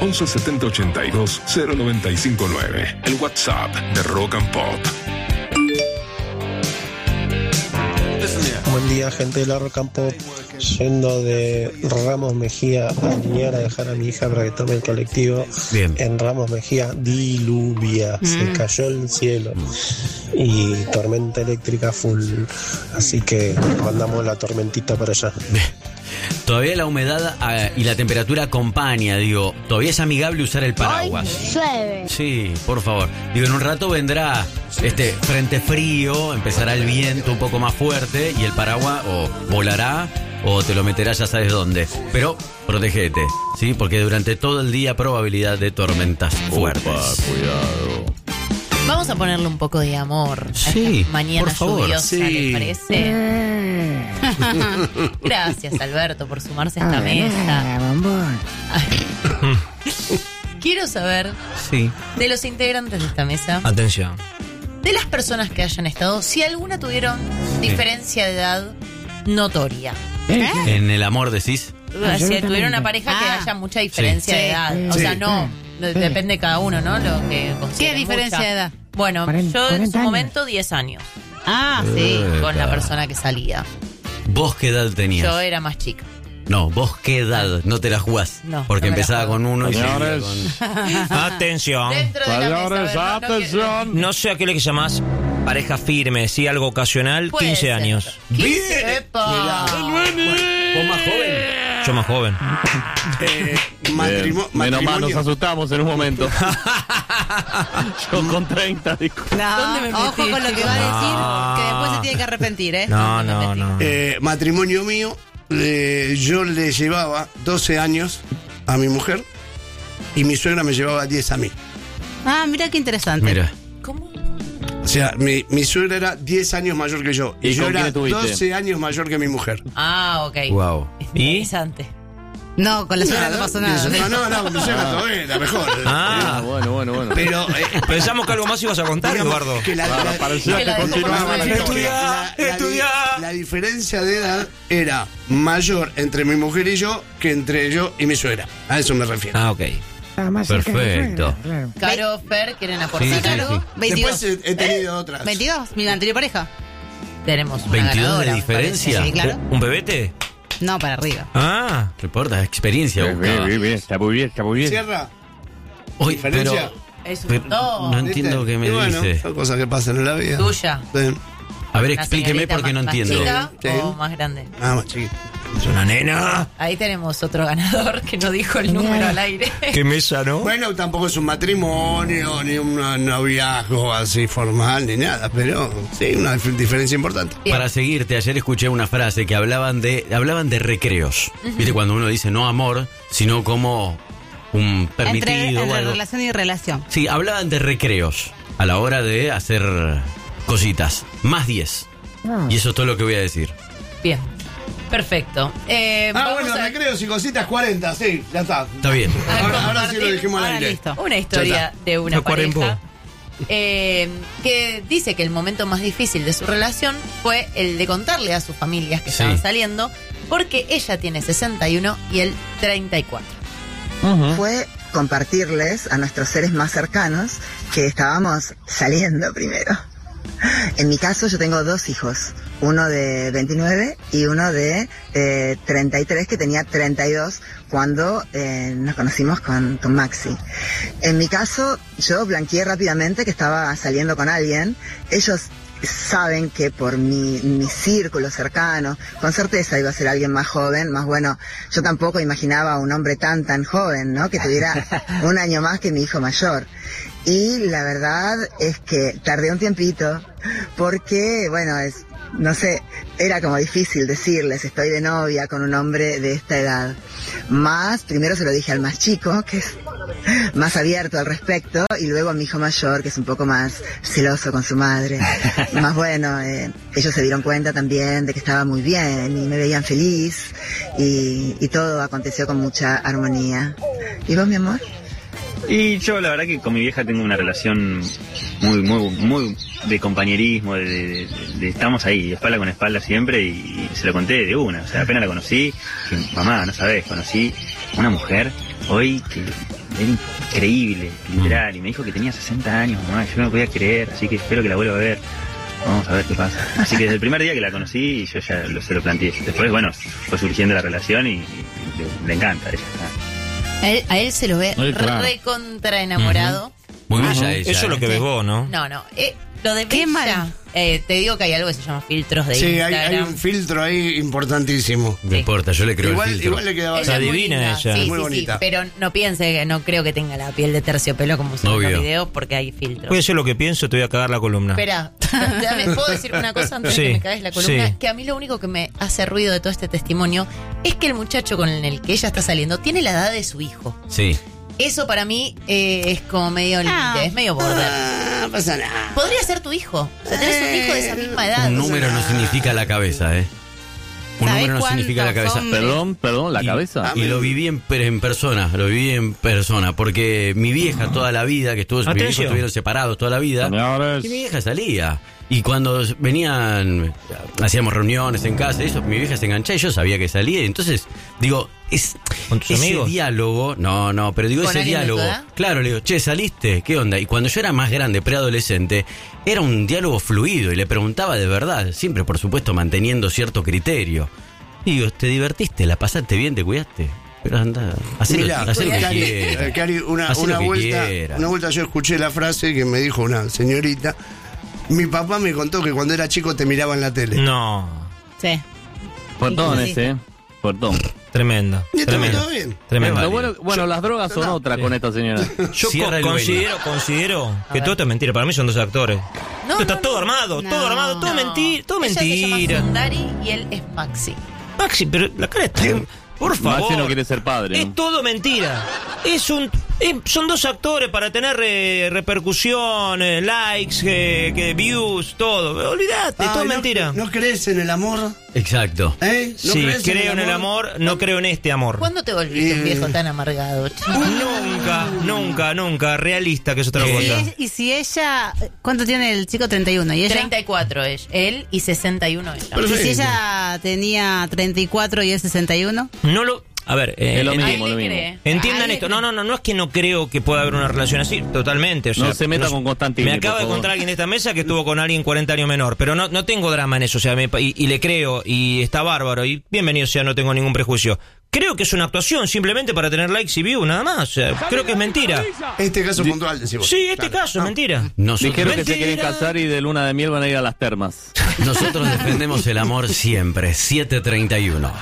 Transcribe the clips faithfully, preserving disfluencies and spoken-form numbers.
once setenta ochenta y dos cero noventa y cinco nueve. El WhatsApp de Rock and Pop. Buen día, gente de la Rock and Pop. Yendo de Ramos Mejía a Liniar a dejar a mi hija para que tome el colectivo. Bien. En Ramos Mejía diluvia, mm. se cayó el cielo mm. y tormenta eléctrica full. Así que mandamos la tormentita para allá. Todavía la humedad uh, y la temperatura acompaña, digo, todavía es amigable usar el paraguas. Ay, llueve. Sí, por favor. Digo, en un rato vendrá este frente frío, empezará el viento un poco más fuerte y el paraguas o volará o te lo meterás ya sabes dónde. Pero protégete, ¿sí? Porque durante todo el día probabilidad de tormentas fuertes. Opa, cuidado. Vamos a ponerle un poco de amor a sí, esta mañana por favor, lluviosa, sí. ¿les parece? Gracias, Alberto, por sumarse a esta mesa. Quiero saber sí. de los integrantes de esta mesa, Atención. de las personas que hayan estado, si alguna tuvieron sí. diferencia de edad notoria. ¿Eh? En el amor decís. Ah, si tuvieron una pareja ah. que haya mucha diferencia sí. de edad. Sí. O sea, Sí. no, Sí. depende de cada uno, ¿no? Lo que ¿Qué diferencia mucha. de edad? Bueno, cuarenta, yo en su cuarenta años. momento diez años. Ah, Sí, Epa. con la persona que salía. ¿Vos qué edad tenías? Yo era más chica. No, vos qué edad, no te la jugás. No, porque no me la empezaba juego. con uno y seguía Señores. con... Atención. Dentro de la mesa, Señores, a ver, no, no atención. quiero- No sé a qué le llamás pareja firme, sí, algo ocasional, Puede quince ser. años. quince, ¡epa! ¿Vos más joven? Yo más joven. Eh, matrimo- Menos mal, nos matrimonio. asustamos en un momento. Yo con treinta, digo. No, ¿Dónde me ojo metí? con lo que va a decir, No. que después se tiene que arrepentir, ¿eh? No, no, no. Eh, matrimonio mío, eh, yo le llevaba doce años a mi mujer y mi suegra me llevaba diez a mí. Ah, mira qué interesante. Mira. ¿Cómo? O sea, mi, mi suegra era diez años mayor que yo y, ¿Y yo con era quién estuviste? doce años mayor que mi mujer. Ah, ok. Wow. ¿Y? Interesante. No, con la suegra no pasó nada. No, no, no, con mi suegra todavía era mejor. Ah. Ah, bueno, bueno, bueno. Pero eh, Pensamos que algo más ibas a contar, digamos Eduardo. que la, Ah, la- parecía que que la continuaba la dejó historia. la- la- estudiá. La, la diferencia de edad era mayor entre mi mujer y yo que entre yo y mi suegra. A eso me refiero. Ah, ok. Perfecto. Caro, Fer, ¿quieren Sí, aportar sí, algo? sí. veintidós. Después he, he tenido otras. ¿veintidós? Mi anterior pareja. Tenemos una veintidós ganadora, de me diferencia. parece. Sí, claro. ¿Un bebete? No, para arriba. Ah. No importa, experiencia. Bien, buscaba. bien, bien, está muy bien, está muy bien. ¿Cierra? Uy, ¿Diferencia? pero, Es un pero montón. no entiendo qué me Y bueno, dice. son cosas que pasan en la vida. Tuya. Sí. A ver, ¿Una explíqueme señorita porque no más- entiendo. ¿Más chica Sí. o más grande? Nada más chiquito. Es una nena. Ahí tenemos otro ganador que no dijo el número al aire. Qué mesa, ¿no? Bueno, tampoco es un matrimonio, ni un noviazgo así formal, ni nada, pero sí, una dif- diferencia importante. Bien. Para seguirte, ayer escuché una frase que hablaban de hablaban de recreos. ¿Viste? Cuando uno dice no amor, sino como un permitido Entre, o entre algo. relación y relación. Sí, hablaban de recreos a la hora de hacer cositas. Más diez. Y eso es todo lo que voy a decir. Bien. Perfecto. Eh, Ah, vamos bueno, a recreos y cositas cuarenta, sí, ya está. Está bien. a Ahora, ahora sí lo compartir dijimos al Ahora aire. listo. una historia de una Fue cuarembo. pareja eh, que dice que el momento más difícil de su relación fue el de contarle a sus familias que Sí. estaban saliendo, porque ella tiene sesenta y uno y él treinta y cuatro. Fue compartirles a nuestros seres más cercanos que estábamos saliendo primero. En mi caso yo tengo dos hijos, uno de veintinueve y uno de eh, treinta y tres, que tenía treinta y dos cuando eh, nos conocimos con, con Maxi. En mi caso yo blanqueé rápidamente que estaba saliendo con alguien. Ellos saben que por mi, mi círculo cercano, con certeza iba a ser alguien más joven, más bueno. Yo tampoco imaginaba a un hombre tan, tan joven, ¿no? Que tuviera un año más que mi hijo mayor. Y la verdad es que tardé un tiempito, porque, bueno, es, no sé, era como difícil decirles, estoy de novia con un hombre de esta edad. Más, primero se lo dije al más chico, que es más abierto al respecto, y luego a mi hijo mayor, que es un poco más celoso con su madre. Más bueno, eh, ellos se dieron cuenta también de que estaba muy bien y me veían feliz, y, y todo aconteció con mucha armonía. ¿Y vos, mi amor? Y yo la verdad que con mi vieja tengo una relación muy, muy, muy de compañerismo, de, de- de- de- estamos ahí, espalda con espalda siempre, y, y se lo conté de una, o sea, apenas la conocí, dije, mamá, no sabes, conocí una mujer hoy que era increíble, literal, y me dijo que tenía sesenta años, mamá, yo no lo podía creer, así que espero que la vuelva a ver. Vamos a ver qué pasa. Así que desde el primer día que la conocí, yo ya lo, se lo planteé. Después, bueno, fue surgiendo la relación y, y le, le encanta. Ella, a, él, a él se lo ve Ay, claro. recontra enamorado. Uh-huh. Muy Ah, bella ¿no? ella. Eso es lo que ves vos, ¿no? No, no. Eh, lo de Qué Bella, mal. eh, te digo que hay algo que se llama filtros de Sí, hay, Instagram. hay un filtro ahí importantísimo. No importa, yo le creo Igual, el filtro. igual le quedaba Ella bien. es muy adivina linda, ella. Sí, Muy sí, bonita. sí, pero no piense que no creo que tenga la piel de terciopelo como se ve en Obvio. los videos porque hay filtros. Voy a decir lo que pienso, te voy a cagar la columna. Espera, ¿me puedo decir una cosa antes Sí, de que me cagues la columna? sí. Que a mí lo único que me hace ruido de todo este testimonio es que el muchacho con el que ella está saliendo tiene la edad de su hijo. Sí. Eso para mí eh, es como medio límite, Ah. es medio border. Ah, no pasa nada. Podría ser tu hijo. O sea, tenés un hijo de esa misma edad. Un número no significa la cabeza, ¿eh? Un ¿Sabés número no significa la cuántos cabeza. hombres? Perdón, perdón, la Y- cabeza. Y lo viví en, per- en persona, lo viví en persona, porque mi vieja toda la vida, que estuvo, mis viejos Atención. estuvieron separados toda la vida, Señores. y mi vieja salía. Y cuando venían, hacíamos reuniones en casa, eso, mi vieja se enganchaba y yo sabía que salía. Y entonces, digo, es, ¿Con tus ese amigos? diálogo, no, no, pero digo, ¿Con ese alguien de tu diálogo, edad? claro, le digo, che, ¿saliste? ¿Qué onda? Y cuando yo era más grande, preadolescente, era un diálogo fluido y le preguntaba de verdad, siempre, por supuesto, manteniendo cierto criterio. Y digo, ¿te divertiste? ¿La pasaste bien? ¿Te cuidaste? Pero anda, hacé lo, Mirá, hacé lo que Cari, quieras. eh, Cari, una, Hacé una lo que vuelta, quieras. una vuelta yo escuché la frase que me dijo una señorita. Mi papá me contó que cuando era chico te miraba en la tele. No, Sí. Portón Sí. ese, ¿eh? Portón. tremenda. Y esto Tremenda. todo bien. Tremenda. Lo bueno, bueno, las drogas son otras con esta señora. Yo Cierra co- el dueño. considero, considero que todo esto es mentira. Para mí son dos actores. No, Esto está no, todo no. armado, No. todo armado, todo No. mentira, todo Ella se llama mentira. Sundari y él es Maxi. Maxi, pero la cara está. Por favor. Maxi no quiere ser padre, Es ¿no? todo mentira. Es un, es- son dos actores para tener eh, repercusión, eh, likes, eh, que views, todo. Olvídate, Ah, todo ¿no- mentira. ¿No crees en el amor? Exacto. ¿Eh? ¿No Sí, crees creo en el amor, no creo en este amor. ¿Cuándo te volviste un Eh. viejo tan amargado, chico? Nunca, nunca, nunca. Realista, que es otra Y cosa. si, y si ella. ¿Cuánto tiene el chico? treinta y uno. ¿Y ella? treinta y cuatro es él y sesenta y uno ella. Pero- ¿Y si ella tenía treinta y cuatro y él sesenta y uno? No lo. A ver, eh, Es lo en- mismo, Ahí lo le mismo. cree. entiendan Ahí esto. le No, no, no, no es que no creo que pueda haber una relación así, totalmente. O sea, No se meta sé. con Constantini, Me acaba por de favor. contar alguien de esta mesa que estuvo con alguien cuarenta años menor, pero no, no tengo drama en eso, o sea, me- y, y le creo, y está bárbaro, y bienvenido, o sea, no tengo ningún prejuicio. Creo que es una actuación simplemente para tener likes y views, nada más. O sea, creo que es mentira. Este caso puntual, decimos. Sí, este Claro. caso es mentira. Nosotros, Dijeron que se Mentira. quieren casar y de luna de miel van a ir a las termas. nosotros defendemos el amor siempre. siete treinta y uno.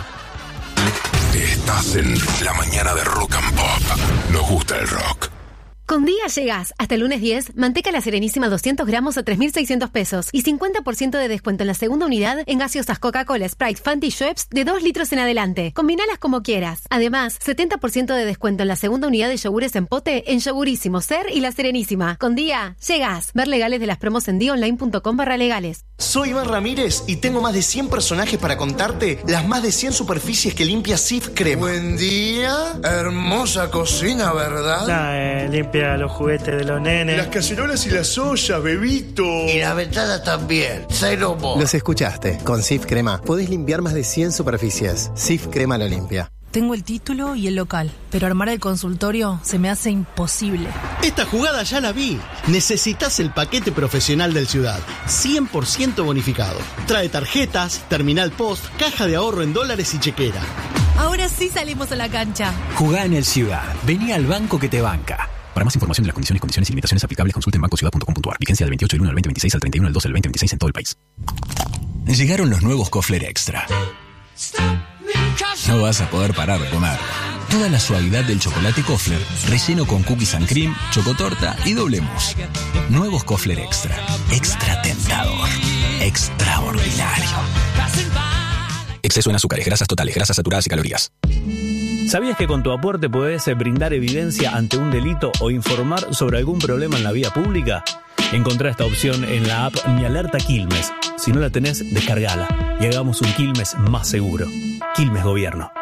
Estás en la mañana de Rock and Pop. Nos gusta el rock. Con Día llegás hasta el lunes diez, manteca La Serenísima doscientos gramos a tres mil seiscientos pesos y cincuenta por ciento de descuento en la segunda unidad en gaseosas Coca-Cola, Sprite, Fanta y Schweppes de dos litros en adelante. Combinalas como quieras. Además, setenta por ciento de descuento en la segunda unidad de yogures en pote en Yogurísimo, Ser y La Serenísima. Con Día llegás. Ver legales de las promos en dionline.com barra legales. Soy Iván Ramírez y tengo más de cien personajes para contarte las más de cien superficies que limpia Sif Crema. Buen día, hermosa cocina, ¿verdad? Ah, eh, limpia los juguetes de los nenes. Las cacerolas y las ollas, bebito. Y la ventana también, cero mo. Los escuchaste. Con Sif Crema podés limpiar más de cien superficies. Sif Crema lo limpia. Tengo el título y el local, pero armar el consultorio se me hace imposible. Esta jugada ya la vi. Necesitas el paquete profesional del Ciudad. cien por ciento bonificado. Trae tarjetas, terminal post, caja de ahorro en dólares y chequera. Ahora sí salimos a la cancha. Jugá en el Ciudad. Vení al banco que te banca. Para más información de las condiciones, condiciones y limitaciones aplicables, consulte en banco ciudad punto com punto a r. Vigencia del veintiocho del uno al veinte veintiséis al treinta y uno del dos del veinte veintiséis en todo el país. Llegaron los nuevos Kofler Extra. No vas a poder parar de comer. Toda la suavidad del chocolate Kofler, relleno con cookies and cream, chocotorta y doble mousse. Nuevos Kofler Extra. Extra tentador. Extraordinario. Exceso en azúcares, grasas totales, grasas saturadas y calorías. ¿Sabías que con tu aporte podés brindar evidencia ante un delito o informar sobre algún problema en la vía pública? Encontrá esta opción en la app Mi Alerta Quilmes. Si no la tenés, descargala y hagamos un Quilmes más seguro. Quilmes Gobierno.